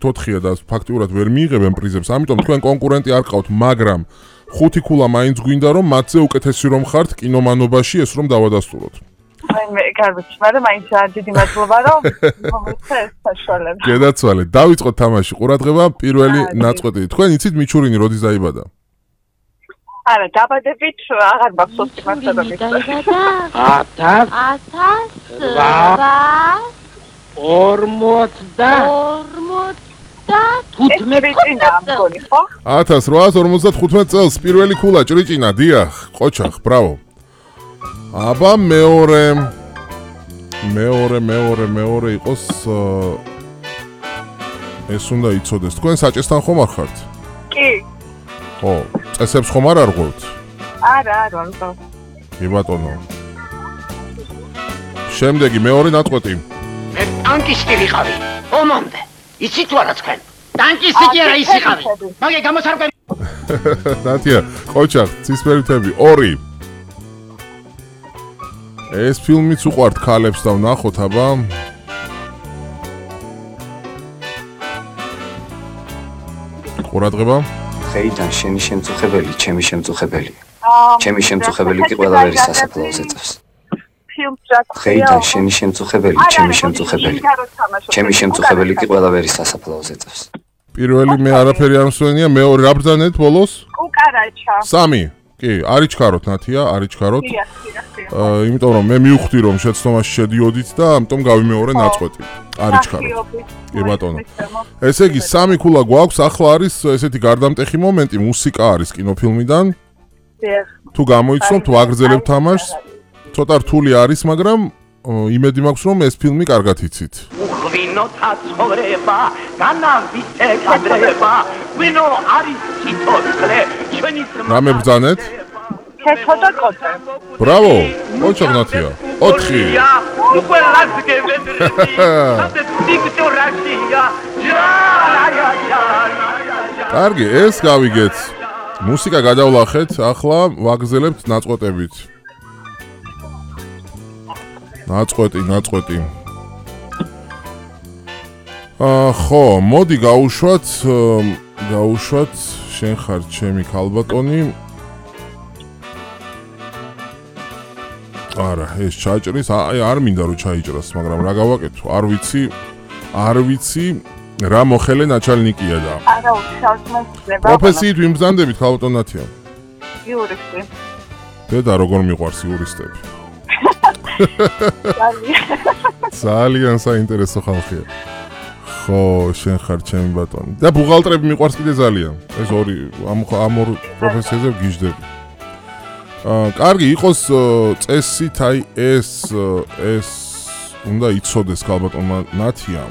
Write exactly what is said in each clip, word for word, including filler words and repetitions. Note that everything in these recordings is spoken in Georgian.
ოთხია და ფაქტიურად ვერ მიიღებენ პრიზებს, ამიტომ თქვენ კონკურენტი არ ყავთ, მაგრამ ხუთი ქულა მაინც გვინდა რომ მათზე უკეთესი რომ ხართ კინომანობაში ეს რომ დავადასტუროთ. აი მე კარგია, მაგრამ მაინც არ დიდი მადლობა რომ მომეცე ეს საშუალება. გედაცვალეთ. დავიწყოთ თამაში. ყურადღება პირველი ნაწყვეტი. თქვენ იცით მიჩურინი როდის დაიბადა? არა, დაბადებით აღარ მაქვს სუსტი მასწავლებელი. ათას ათას რვაას ორმოცდათხუთმეტ წელს პირველი ქულა ჭრიჭინა, დიახ, ყოჩახ, ბრავო. აბა მეორე მეორე მეორე მეორე იყოს ეს უნდა იცოდეს. თქვენ საჭესთან ხომ არ ხართ? კი. ხო, წესებს ხომ არ არღვევთ? არა, არა, არა. კი ბატონო. შემდეგი მეორე ნაწყვეტი. მე ტანკისტი ვიყავი. ომამდე. იცით თუ არა თქვენ? ტანკისტი კი არა ის ვიყავი. მაგე გამოსარკვევი. ნათია, ყოჩახ, ცისფერითები ორი. ეს ფილმიც უყვართ ქალებს და ვნახოთ, აბა. ყურადღება. ხეიდან შენი შემწუხებელი, ჩემი შემწუხებელი. ჩემი შემწუხებელი კი ყველაფერი სასაფლაოზე წავს. ხეიდან შენი შემწუხებელი, ჩემი შემწუხებელი. ჩემი შემწუხებელი კი ყველაფერი სასაფლაოზე წავს. პირველი მე არაფერი არ მსვენია, მეორე რა ბრძანეთ ბოლოს? კუკარაჩა. სამი. კი, არიჩქაროთ ნათია, არიჩქაროთ. აა, იმიტომ რომ მე მივხვდი რომ შეცდომაში შედიოდით და ამიტომ გავიმეორე ნაწყვეტი. არიჩქაროთ. კი ბატონო. ესე იგი სამი ქულა გვაქვს, ახლა არის ესეთი გარდამტეხი მომენტი, მუსიკა არის კინოფილმიდან. თუ გამოიცნობთ, ვაგრძელებთ თამაშს. ცოტა რთული არის, მაგრამ იმედი მაქვს რომ ეს ფილმი კარგად იცით. უხვინოთა ცხოვრება, განავიცე კადრება, ვინო არის სიცოცხლე, ჩვენი რა მებრძანეთ? ქეთო და კოტე. ბრავო, ოჩახ ნათია. ოთხი. უყველას გევედრები, სადე ვიქტორაშია, ჯაია. კარგი, ეს გავიგეთ. მუსიკა გადავლახეთ, ახლა ვაგრძელებთ ნაწყვეტებით. ნაწყვეტი, ნაწყვეტი. აა, ხო, მოდი გაუშვათ, გაუშვათ, შენ ხარ ჩემი ქალბატონი. არა, ეს ჩაჭრის, აი არ მინდა რომ ჩაიჭრას, მაგრამ რა გავაკეთო? არ ვიცი, არ ვიცი, რა მოხელე ნაჩალნიკია და. არა, უშავსმეცნება. პროფესიით ვიმბრძანდებით ქალბატონ ნათია? იურისტი. დედა როგორ მიყვარს იურისტები? ძალიან საინტერესო ხალხია. ხო, შენ ხარ ჩემი ბატონი. და ბუღალტრები მიყვარს კიდე ძალიან. ეს ორი ამ ამ ორ პროფესიაზე ვგიჟდები. აა, კარგი, იყოს წესით, აი ეს ეს უნდა იცოდეს ქალბატონმა ნათიამ.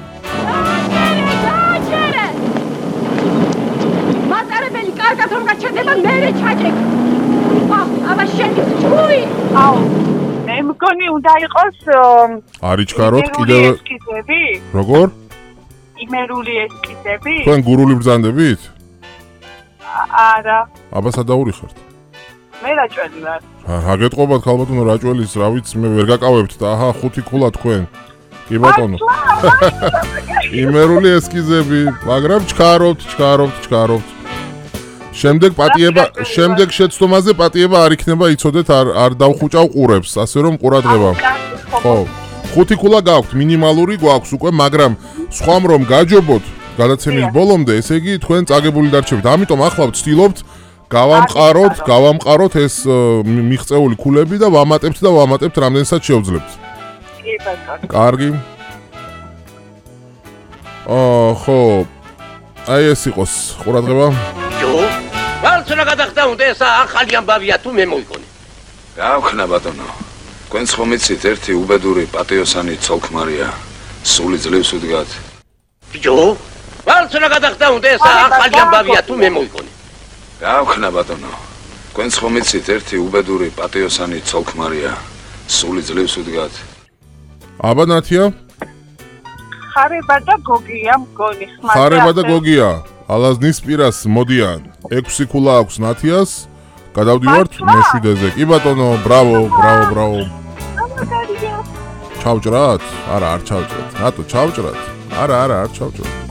მატარებელი კარგად რომ გაჩერდება, მერე ჩაჭეკ. აბა შენი ჩუი. აუ. მე მგონი უნდა იყოს არიჩქაროთ კიდევ ესკიზები? როგორ? იმერული ესკიზები? თქვენ გურული ბრძანდებით? არა. აბა სადაური ხართ? მე რაჭველი ვარ. რა გეტყობათ ქალბატონო რაჭველის, რა ვიცი, მე ვერ გაკავებთ და აჰა ხუთი ქულა თქვენ. კი ბატონო. იმერული ესკიზები, მაგრამ ჩქარობთ, ჩქარობთ, ჩქარობთ. შემდეგ პატიება, შემდეგ შეცდომაზე პატიება არ იქნება, იცოდეთ, არ არ დავხუჭავ ყურებს, ასე რომ ყურადღება. ხო. ხუთი ქულა გაქვთ, მინიმალური გვაქვს უკვე, მაგრამ სხვამ რომ გაჯობოთ გადაცემის ბოლომდე, ესე იგი თქვენ წაგებული დარჩებით. ამიტომ ახლა ვცდილობთ გავამყაროთ, გავამყაროთ ეს მიღწეული ქულები და ვამატებთ და ვამატებთ რამდენსაც შევძლებთ. კი ბატონო. კარგი. აა, ხო. აი ეს იყოს ყურადღება. ვალცნა გადახდა უნდა ესა ახალი ამბავია თუ მე მოიგონე. გავხნა ბატონო. თქვენც ხომ იცით ერთი უბედური პატიოსანი ცოლქმარია. სული ძლევს უდგათ. ბიჭო, ვალცნა გადახდა უნდა ესა ახალი ამბავია თუ მე მოიგონე. გავხნა ბატონო. თქვენც ხომ იცით ერთი უბედური პატიოსანი ცოლქმარია. სული ძლევს უდგათ. აბა ნათია? ხარება და გოგია მგონი ხმარ. ხარება და გოგია. ალაზნის პირას მოდიან. ექვსი ქულა აქვს ნათიას. გადავდივართ მეშვიდეზე. კი ბატონო, ბრავო, ბრავო, ბრავო. ჩავჭრათ? არა, არ ჩავჭრათ. რატო ჩავჭრათ? არა, არა, არ ჩავჭრათ.